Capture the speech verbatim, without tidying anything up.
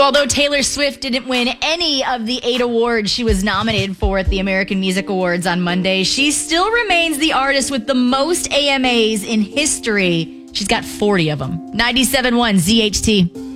So although Taylor Swift didn't win any of the eight awards she was nominated for at the American Music Awards on Monday, she still remains the artist with the most A M As in history. She's got forty of them. ninety-seven point one Z H T.